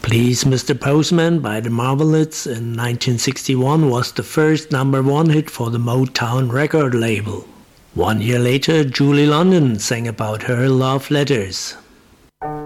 Please Mr. Postman by the Marvelettes in 1961 was the first number one hit for the Motown record label. 1 year later, Julie London sang about her love letters.